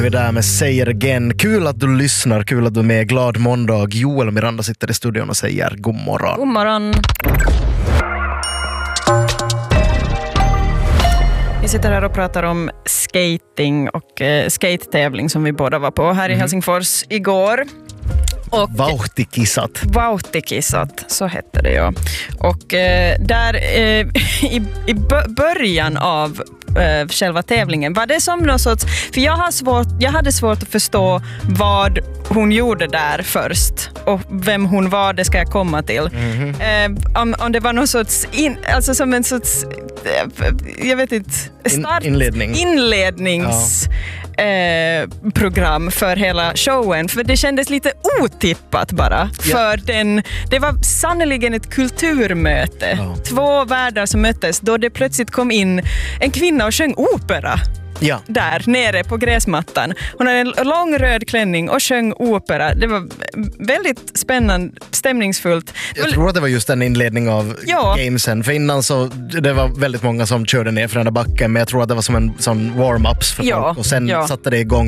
Vi är där med Säger igen. Kul att du lyssnar, kul att du är med. Glad måndag. Joel och Miranda sitter i studion och säger god morgon. God morgon. Vi sitter här och pratar om skating och skate-tävling som vi båda var på här i Helsingfors igår. Vauhtikisat, så hette det ju. Och där i början av själva tävlingen var det som någon sorts, för jag hade svårt att förstå vad hon gjorde där först och vem hon var, det ska jag komma till. Om det var någon sorts alltså som en sorts jag vet inte, inlednings program för hela showen, för det kändes lite otippat bara, för det var sannoliken ett kulturmöte, två världar som möttes då det plötsligt kom in en kvinna och sjöng opera. Ja. Där nere på gräsmattan. Hon hade en lång röd klänning och sjöng opera. Det var väldigt spännande, stämningsfullt. Jag tror att det var just en inledning av gamesen. För innan så det var väldigt många som körde ner för den där backen, men jag tror att det var som en sån warm-ups för folk. Och sen satte det igång